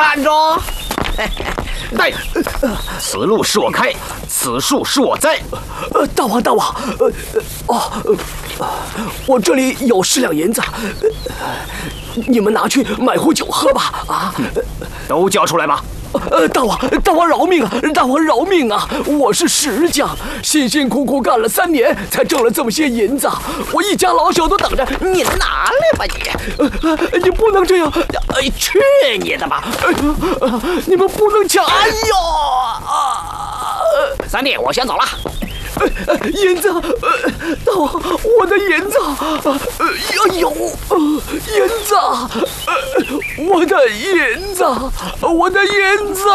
看着。 对，此路是我开，此树是我栽。 大王，我这里有10两银子，你们拿去买壶酒喝吧。啊， 都交出来吧。 大王饶命啊！大王饶命啊！我是石匠，辛辛苦苦干了3年，才挣了这么些银子，我一家老小都等着。 你拿来吧你！ 你不能这样！ 去你的吧！ 你们不能抢！ 哎呦！三弟，我先走了。 银子，大王，我的银子！哎呦，银子！我的银子！我的银子！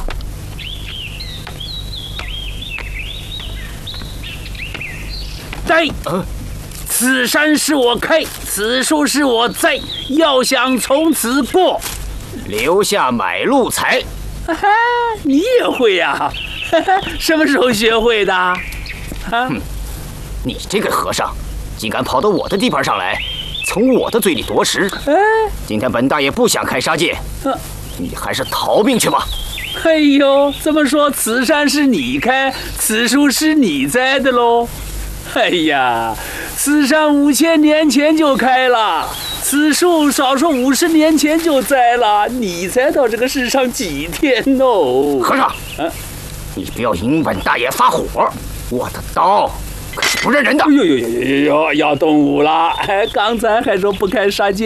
对，此山是我开，此树是我栽，要想从此过， 留下买路财。 哈哈，你也会呀？哈哈，什么时候学会的？啊？ 你这个和尚，竟敢跑到我的地盘上来，从我的嘴里夺食。今天本大爷不想开杀戒，你还是逃命去吧。 哎呦，这么说，此山是你开，此树是你栽的喽？哎呀，此山5000年前就开了，此树少说50年前就栽了，你才到这个世上几天哦？ 和尚，你不要引本大爷发火，我的刀可是不认人的。 哎呦，要动武了！刚才还说不开杀戒。